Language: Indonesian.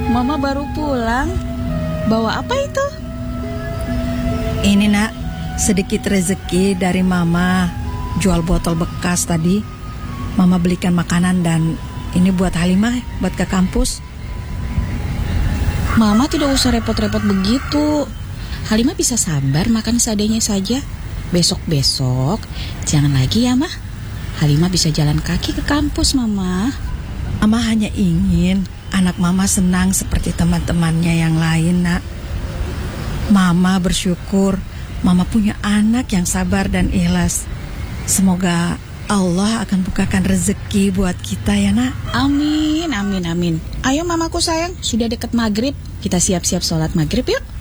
Mama baru pulang. Bawa apa itu? Ini nak, sedikit rezeki dari Mama. Jual botol bekas tadi. Mama belikan makanan dan ini buat Halimah, buat ke kampus. Mama tidak usah repot-repot begitu. Halimah bisa sabar makan seadanya saja. Besok-besok jangan lagi ya, Mah. Halimah bisa jalan kaki ke kampus, Mama. Mama hanya ingin anak Mama senang seperti teman-temannya yang lain, nak. Mama bersyukur Mama punya anak yang sabar dan ikhlas. Semoga Allah akan bukakan rezeki buat kita ya, nak. Amin, amin, amin. Ayo Mamaku sayang, sudah dekat maghrib. Kita siap-siap sholat maghrib yuk.